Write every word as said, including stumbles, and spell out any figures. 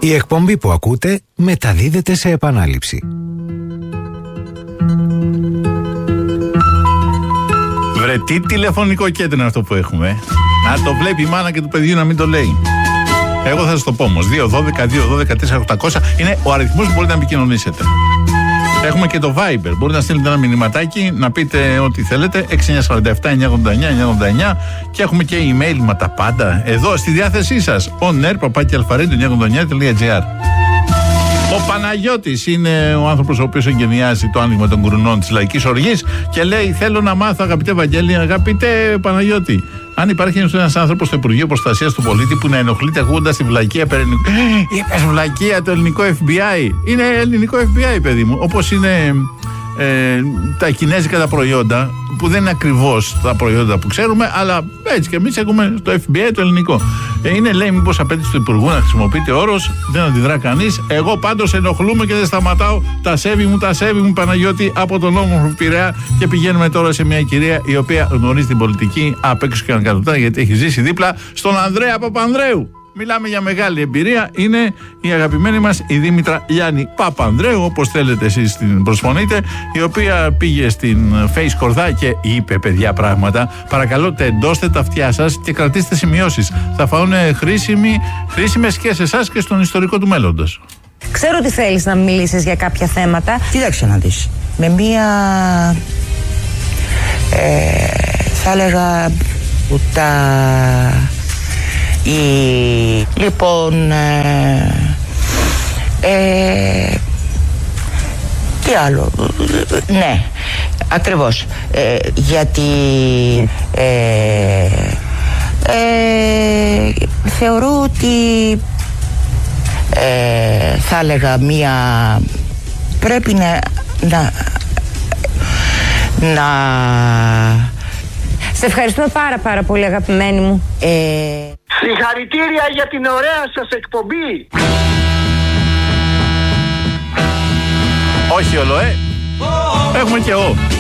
Η εκπομπή που ακούτε μεταδίδεται σε επανάληψη. Βρε, τι τηλεφωνικό κέντρο είναι αυτό που έχουμε. Να το βλέπει η μάνα και του παιδιού να μην το λέει. Εγώ θα σας το πω όμως. δύο δώδεκα δύο δώδεκα τέσσερα οκτακόσια είναι ο αριθμός που μπορείτε να επικοινωνήσετε. Έχουμε και το Viber. Μπορείτε να στείλετε ένα μηνυματάκι, να πείτε ό,τι θέλετε. έξι εννιά τέσσερα επτά εννιά ογδόντα εννιά εννιά ογδόντα εννιά. Και έχουμε και email με τα πάντα εδώ στη διάθεσή σας. onair παπάκι αλφαρέντιο εννιά ογδόντα εννιά τελεία τζι άρ. Ο Παναγιώτης είναι ο άνθρωπος ο οποίος εγκαινιάζει το άνοιγμα των κουρνών της λαϊκής οργής και λέει: θέλω να μάθω, αγαπητέ Βαγγέλη, αγαπητέ Παναγιώτη, αν υπάρχει ένας άνθρωπος στο Υπουργείο Προστασίας του Πολίτη που να ενοχλείται ακούγοντας τη βλακεία περί. Είπες βλακεία, το ελληνικό εφ μπι άι. Είναι ελληνικό εφ μπι άι, παιδί μου. Όπως είναι ε, τα κινέζικα τα προϊόντα, που δεν είναι ακριβώς τα προϊόντα που ξέρουμε, αλλά έτσι και εμείς έχουμε το εφ μπι άι το ελληνικό. Ε, είναι, λέει, μήπως απέτηση του Υπουργού να χρησιμοποιείται όρος, δεν αντιδρά κανείς. Εγώ πάντως ενοχλούμε και δεν σταματάω. Τα σέβη μου, τα σέβη μου, Παναγιώτη, από τον όμορφο Πειραιά. Και πηγαίνουμε τώρα σε μια κυρία η οποία γνωρίζει την πολιτική απ' έξω και ανακατοτά, γιατί έχει ζήσει δίπλα στον Ανδρέα Παπανδρέου. Μιλάμε για μεγάλη εμπειρία. Είναι η αγαπημένη μας η Δήμητρα Γιάννη Παπανδρέου, όπως θέλετε εσείς την προσφωνείτε, η οποία πήγε στην Face Κορδά και είπε, παιδιά, πράγματα. Παρακαλώ, τεντώστε τα αυτιά σας και κρατήστε σημειώσεις. Θα φάουν χρήσιμες και σε εσάς και στον ιστορικό του μέλλοντος. Ξέρω ότι θέλεις να μιλήσεις για κάποια θέματα. Κοίταξε να δεις. Με μία ε, θα έλεγα τα... Η... Λοιπόν, ε, ε, τι άλλο, ναι, ακριβώς, ε, γιατί ε, ε, θεωρώ ότι ε, θα έλεγα μία, πρέπει να, να, να... Σε ευχαριστούμε πάρα πάρα πολύ, αγαπημένη μου. Ε... Συγχαρητήρια για την ωραία σας εκπομπή. Όχι ολοέ, έχουμε και ο.